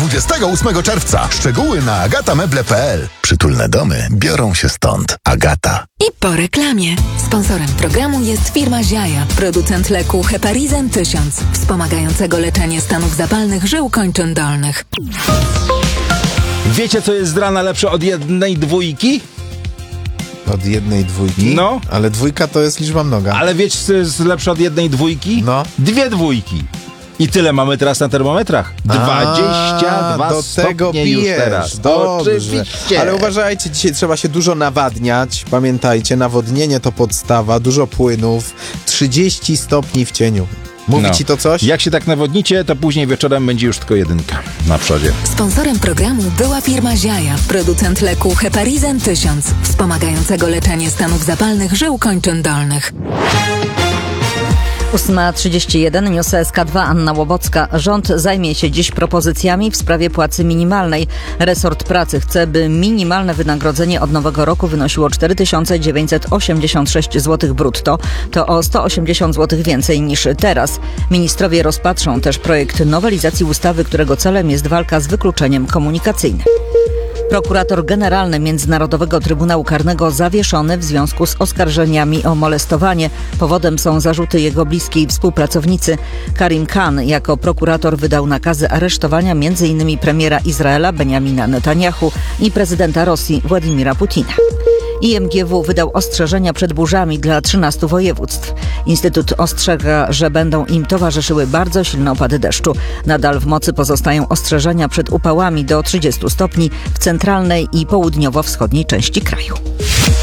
28 czerwca. Szczegóły na agatameble.pl. Przytulne domy biorą się stąd. Agata. I po reklamie. Sponsorem programu jest firma Ziaja, producent leku Heparizan 1000, wspomagającego leczenie stanów zapalnych żył kończyn dolnych. Wiecie, co jest z rana lepsze od 1 dwójki? Od 1 dwójki? No. Ale 2 to jest liczba mnoga. Ale wiecie, co jest lepsze od 1 dwójki? No. 2 dwójki. I tyle mamy teraz na termometrach. 22 do tego stopnie pijesz. już teraz. Dobrze. Oczywiście. Ale uważajcie, dzisiaj trzeba się dużo nawadniać. Pamiętajcie, nawodnienie to podstawa, dużo płynów, 30 stopni w cieniu. Mówi ci to coś? Jak się tak nawodnicie, to później wieczorem będzie już tylko 1 na przodzie. Sponsorem programu była firma Ziaja, producent leku Heparizan 1000, wspomagającego leczenie stanów zapalnych żył kończyn dolnych. 8:31, News SK2, Anna Łobocka. Rząd zajmie się dziś propozycjami w sprawie płacy minimalnej. Resort pracy chce, by minimalne wynagrodzenie od nowego roku wynosiło 4986 zł brutto. To o 180 zł więcej niż teraz. Ministrowie rozpatrzą też projekt nowelizacji ustawy, którego celem jest walka z wykluczeniem komunikacyjnym. Prokurator generalny Międzynarodowego Trybunału Karnego zawieszony w związku z oskarżeniami o molestowanie. Powodem są zarzuty jego bliskiej współpracownicy. Karim Khan jako prokurator wydał nakazy aresztowania m.in. premiera Izraela Benjamina Netanyahu i prezydenta Rosji Władimira Putina. IMGW wydał ostrzeżenia przed burzami dla 13 województw. Instytut ostrzega, że będą im towarzyszyły bardzo silne opady deszczu. Nadal w mocy pozostają ostrzeżenia przed upałami do 30 stopni w centralnej i południowo-wschodniej części kraju.